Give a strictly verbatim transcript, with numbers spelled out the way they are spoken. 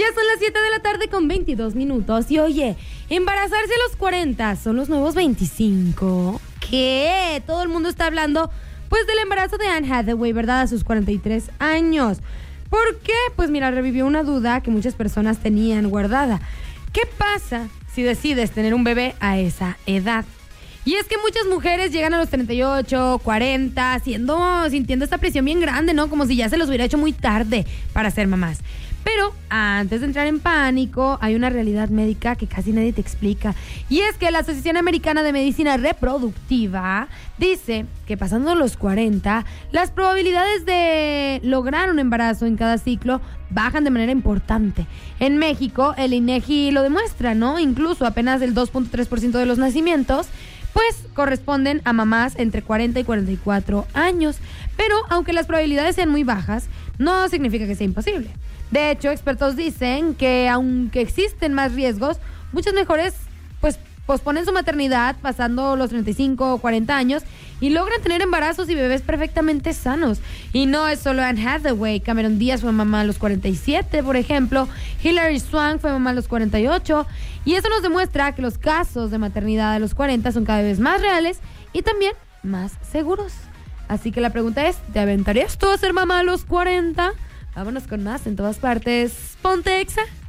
Ya son las siete de la tarde con veintidós minutos. Y oye, embarazarse a los cuarenta son los nuevos veinticinco. ¿Qué? Todo el mundo está hablando pues del embarazo de Anne Hathaway, ¿verdad? A sus cuarenta y tres años. ¿Por qué? Pues mira, revivió una duda que muchas personas tenían guardada. ¿Qué pasa si decides tener un bebé a esa edad? Y es que muchas mujeres llegan a los treinta y ocho, cuarenta, siendo, sintiendo esta presión bien grande, ¿no? Como si ya se los hubiera hecho muy tarde para ser mamás. Pero antes de entrar en pánico, hay una realidad médica que casi nadie te explica. Y es que la Asociación Americana de Medicina Reproductiva dice que pasando los cuarenta, las probabilidades de lograr un embarazo en cada ciclo bajan de manera importante. En México, el INEGI lo demuestra, ¿no? Incluso apenas el dos punto tres por ciento de los nacimientos pues corresponden a mamás entre cuarenta y cuarenta y cuatro años. Pero aunque las probabilidades sean muy bajas, no significa que sea imposible. De hecho, expertos dicen que aunque existen más riesgos, muchas mujeres pues posponen su maternidad pasando los treinta y cinco o cuarenta años y logran tener embarazos y bebés perfectamente sanos. Y no es solo Anne Hathaway. Cameron Díaz fue mamá a los cuarenta y siete, por ejemplo. Hilary Swank fue mamá a los cuarenta y ocho. Y eso nos demuestra que los casos de maternidad a los cuarenta son cada vez más reales y también más seguros. Así que la pregunta es, ¿te aventarías tú a ser mamá a los cuarenta? Vámonos con más en todas partes. Ponte Exa.